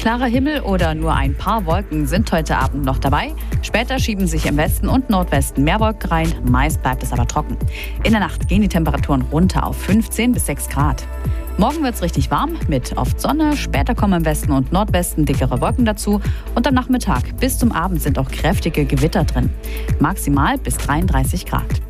Klarer Himmel oder nur ein paar Wolken sind heute Abend noch dabei. Später schieben sich im Westen und Nordwesten mehr Wolken rein, meist bleibt es aber trocken. In der Nacht gehen die Temperaturen runter auf 15 bis 6 Grad. Morgen wird es richtig warm mit oft Sonne, später kommen im Westen und Nordwesten dickere Wolken dazu und am Nachmittag bis zum Abend sind auch kräftige Gewitter drin. Maximal bis 33 Grad.